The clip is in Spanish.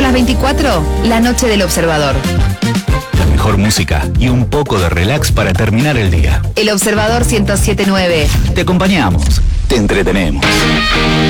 las 24, la noche del Observador. La mejor música y un poco de relax para terminar el día. El Observador 107.9. Te acompañamos, te entretenemos.